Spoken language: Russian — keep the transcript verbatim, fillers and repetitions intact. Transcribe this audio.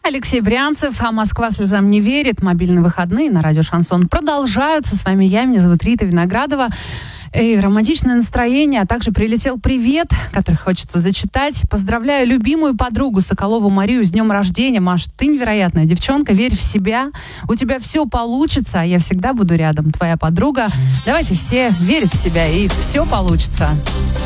Алексей Брянцев, а Москва слезам не верит. Мобильные выходные на радио Шансон продолжаются. С вами я, меня зовут Рита Виноградова. И романтичное настроение, а также прилетел привет, который хочется зачитать. Поздравляю любимую подругу Соколову Марию с днем рождения. Маш, ты невероятная девчонка, верь в себя. У тебя все получится, а я всегда буду рядом. Твоя подруга. Давайте все верить в себя, и все получится.